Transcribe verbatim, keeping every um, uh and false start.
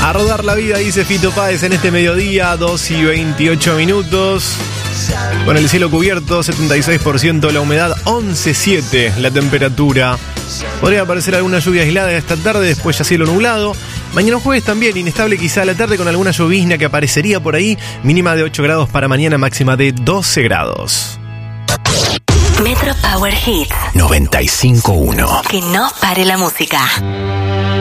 A rodar la vida, dice Fito Páez en este mediodía, dos y veintiocho minutos. Con el cielo cubierto, setenta y seis por ciento la humedad, once coma siete la temperatura. Podría aparecer alguna lluvia aislada esta tarde, después ya cielo nublado. Mañana jueves también, inestable quizá a la tarde con alguna llovizna que aparecería por ahí. Mínima de ocho grados para mañana, máxima de doce grados. Metro Power Hits noventa y cinco punto uno. Que no pare la música.